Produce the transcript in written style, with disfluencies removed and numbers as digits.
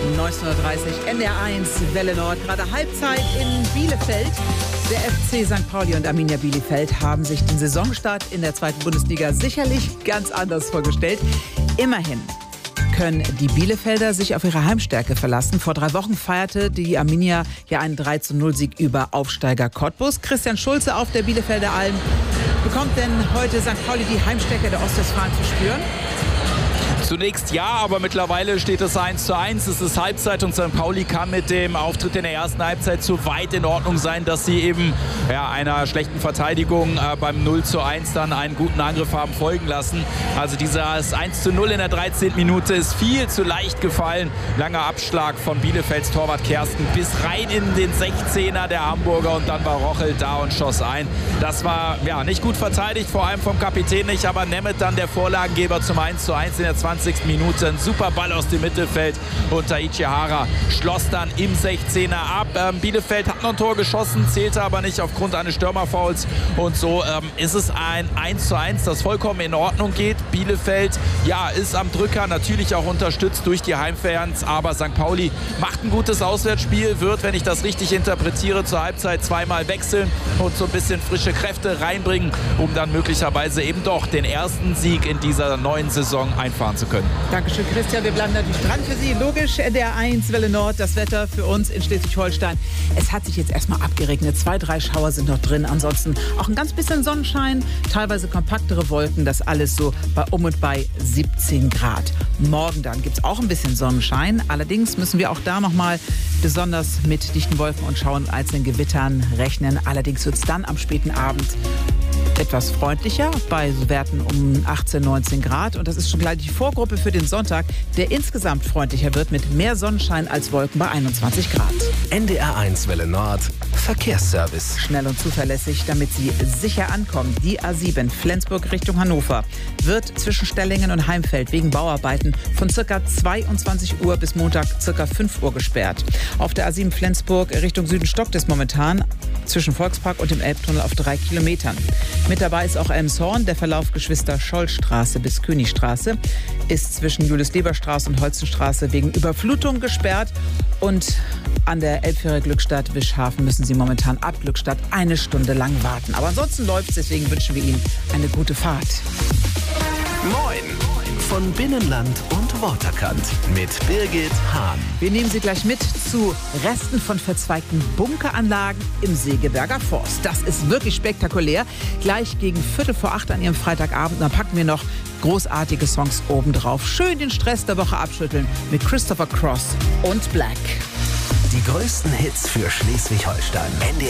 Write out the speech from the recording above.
19:30 NDR1 Welle Nord, gerade Halbzeit in Bielefeld. Der FC St. Pauli und Arminia Bielefeld haben sich den Saisonstart in der zweiten Bundesliga sicherlich ganz anders vorgestellt. Immerhin können die Bielefelder sich auf ihre Heimstärke verlassen. Vor 3 Wochen feierte die Arminia ja einen 3:0-Sieg über Aufsteiger Cottbus. Christian Schulze auf der Bielefelder Alm. Bekommt denn heute St. Pauli die Heimstärke der Ostwestfalen zu spüren? Zunächst ja, aber mittlerweile steht es 1:1. Es ist Halbzeit und St. Pauli kann mit dem Auftritt in der ersten Halbzeit so weit in Ordnung sein, dass sie eben einer schlechten Verteidigung beim 0:1 dann einen guten Angriff haben folgen lassen. Also dieses 1:0 in der 13. Minute ist viel zu leicht gefallen. Langer Abschlag von Bielefelds Torwart Kersten bis rein in den 16er der Hamburger und dann war Rochel da und schoss ein. Das war nicht gut verteidigt, vor allem vom Kapitän nicht, aber Nemeth dann der Vorlagengeber zum 1:1 in der 20. Minute. Ein super Ball aus dem Mittelfeld und Taichi Hara schloss dann im 16er ab. Bielefeld hat noch ein Tor geschossen, zählte aber nicht aufgrund eines Stürmerfouls und so ist es ein 1:1, das vollkommen in Ordnung geht. Bielefeld ist am Drücker, natürlich auch unterstützt durch die Heimfans, aber St. Pauli macht ein gutes Auswärtsspiel, wird, wenn ich das richtig interpretiere, zur Halbzeit zweimal wechseln und so ein bisschen frische Kräfte reinbringen, um dann möglicherweise eben doch den ersten Sieg in dieser neuen Saison einfahren zu können. Dankeschön, Christian. Wir bleiben natürlich dran für Sie. Logisch, NDR1 Welle Nord, das Wetter für uns in Schleswig-Holstein. Es hat sich jetzt erstmal abgeregnet. 2, 3 Schauer sind noch drin. Ansonsten auch ein ganz bisschen Sonnenschein, teilweise kompaktere Wolken. Das alles so bei und bei 17 Grad. Morgen dann gibt es auch ein bisschen Sonnenschein. Allerdings müssen wir auch da nochmal besonders mit dichten Wolken und Schauern und einzelnen Gewittern rechnen. Allerdings wird es dann am späten Abend etwas freundlicher, bei Werten um 18, 19 Grad. Und das ist schon gleich die Vorgruppe für den Sonntag, der insgesamt freundlicher wird mit mehr Sonnenschein als Wolken bei 21 Grad. NDR1 Welle Nord, Verkehrsservice. Schnell und zuverlässig, damit Sie sicher ankommen. Die A7 Flensburg Richtung Hannover wird zwischen Stellingen und Heimfeld wegen Bauarbeiten von ca. 22 Uhr bis Montag ca. 5 Uhr gesperrt. Auf der A7 Flensburg Richtung Süden stockt es momentan zwischen Volkspark und dem Elbtunnel auf 3 Kilometern. Mit dabei ist auch Elmshorn. Der Verlauf Geschwister-Scholl-Straße bis Königstraße ist zwischen Julius-Leber-Straße und Holzenstraße wegen Überflutung gesperrt. Und an der Elbfähre Glückstadt-Wischhafen müssen Sie momentan ab Glückstadt 1 Stunde lang warten. Aber ansonsten läuft's, deswegen wünschen wir Ihnen eine gute Fahrt. Moin von Binnenland und Waterkant mit Birgit Hahn. Wir nehmen Sie gleich mit zu Resten von verzweigten Bunkeranlagen im Segeberger Forst. Das ist wirklich spektakulär. Gleich gegen 7:45 an Ihrem Freitagabend. Dann packen wir noch großartige Songs obendrauf. Schön den Stress der Woche abschütteln mit Christopher Cross und Black. Die größten Hits für Schleswig-Holstein.